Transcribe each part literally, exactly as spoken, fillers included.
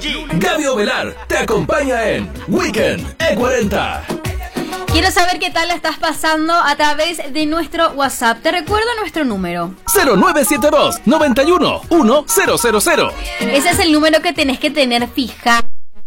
Gaby Ovelar te acompaña en Weekend E cuarenta. Quiero saber qué tal la estás pasando a través de nuestro WhatsApp. Te recuerdo nuestro número. cero nueve siete dos, noventa y uno, uno cero cero cero. Ese es el número que tenés que tener fija.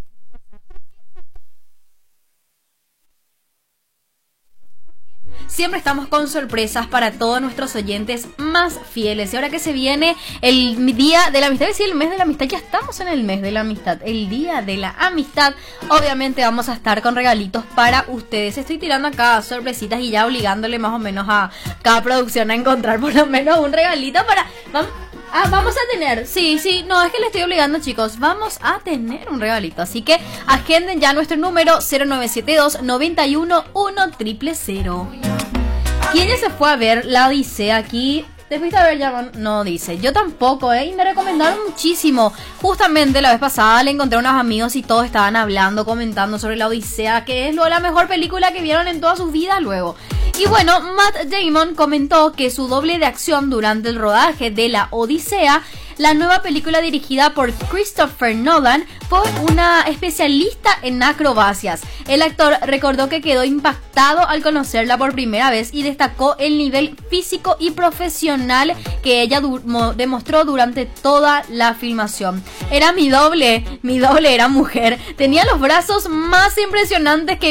Siempre estamos con sorpresas para todos nuestros oyentes más fieles. Y ahora que se viene el día de la amistad, es decir, el mes de la amistad, ya estamos en el mes de la amistad, el día de la amistad. Obviamente vamos a estar con regalitos para ustedes. Estoy tirando acá sorpresitas y ya obligándole más o menos a cada producción a encontrar por lo menos un regalito para... Vamos, ah, vamos a tener, sí, sí, no, es que le estoy obligando, chicos. Vamos a tener un regalito. Así que agenden ya nuestro número cero nueve siete dos, noventa y uno, uno cero cero. ¿Quién ya se fue a ver La Odisea aquí? ¿Te fuiste a ver ya? No dice. Yo tampoco, ¿eh? Y me recomendaron muchísimo. Justamente la vez pasada le encontré a unos amigos y todos estaban hablando, comentando sobre La Odisea, que es lo, la mejor película que vieron en toda su vida luego. Y bueno, Matt Damon comentó que su doble de acción durante el rodaje de La Odisea, la nueva película dirigida por Christopher Nolan, fue una especialista en acrobacias. El actor recordó que quedó impactado al conocerla por primera vez y destacó el nivel físico y profesional que ella du- mo- demostró durante toda la filmación. Era mi doble, mi doble era mujer. Tenía los brazos más impresionantes que